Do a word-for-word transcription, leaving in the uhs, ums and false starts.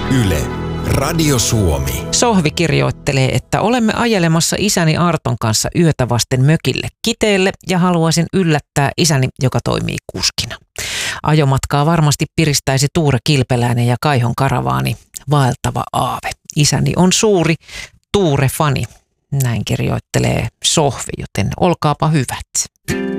Yle, Radio Suomi. Sohvi kirjoittelee, että olemme ajelemassa isäni Arton kanssa yötä vasten mökille Kiteelle ja haluaisin yllättää isäni, joka toimii kuskina. Ajomatkaa varmasti piristäisi Tuure Kilpeläinen ja Kaihon karavaani vaeltava aave. Isäni on suuri Tuure-fani. Näin kirjoittelee Sohvi, joten olkaapa hyvät.